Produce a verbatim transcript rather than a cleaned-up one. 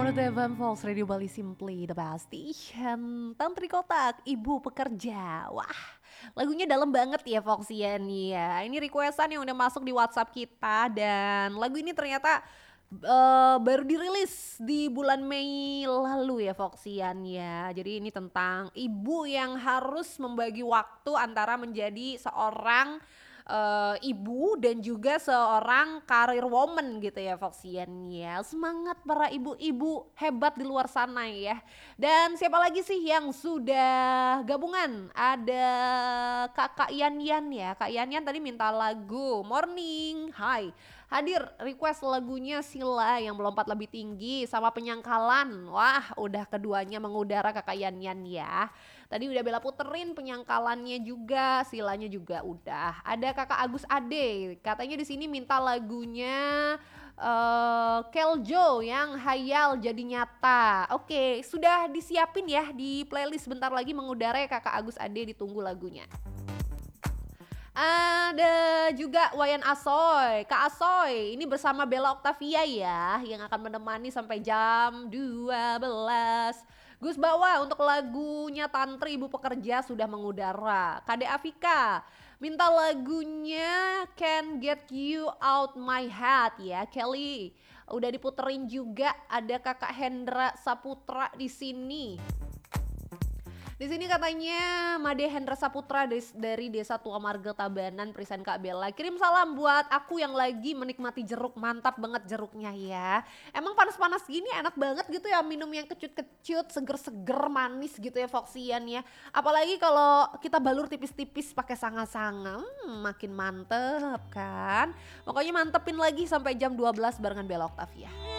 Menurut Evan Falls Radio Bali Simply The Best Station. Tantri Kotak, Ibu Pekerja. Wah, lagunya dalam banget ya Foxian ya. Ini requestan yang udah masuk di WhatsApp kita dan lagu ini ternyata uh, baru dirilis di bulan Mei lalu ya Foxian ya. Jadi ini tentang ibu yang harus membagi waktu antara menjadi seorang uh, ibu dan juga seorang karir woman gitu ya Foxian ya. Semangat para ibu-ibu hebat di luar sana ya. Dan siapa lagi sih yang sudah gabungan? Ada Kakak Yan Yan ya. Kak Yan Yan tadi minta lagu Morning. Hai. Hadir request lagunya Sila yang melompat lebih tinggi sama Penyangkalan. Wah, udah keduanya mengudara Kakak Yan Yan ya. Tadi udah Bella puterin Penyangkalannya juga, Silanya juga udah. Ada Kakak Agus Ade, katanya di sini minta lagunya uh, Keljo yang Hayal Jadi Nyata. Oke, sudah disiapin ya di playlist, bentar lagi mengudara ya Kakak Agus Ade, ditunggu lagunya. Ada juga Wayan Asoy, Kak Asoy ini bersama Bella Octavia ya yang akan menemani sampai jam dua belas. Gus Bawa untuk lagunya Tantri Ibu Pekerja sudah mengudara. Kade Afika minta lagunya Can't Get You Out My Head ya Kelly. Udah diputerin juga, ada Kakak Hendra Saputra di sini. Di sini katanya Made Hendra Saputra des, dari Desa Tua Marga Tabanan, Perisan Kak Bella. Kirim salam buat aku yang lagi menikmati jeruk, mantap banget jeruknya ya. Emang panas-panas gini enak banget gitu ya minum yang kecut-kecut, seger-seger, manis gitu ya Foxian ya. Apalagi kalau kita balur tipis-tipis pakai sanga-sanga, hmm, makin mantep kan. Pokoknya mantepin lagi sampai jam dua belas barengan Bella Octavia.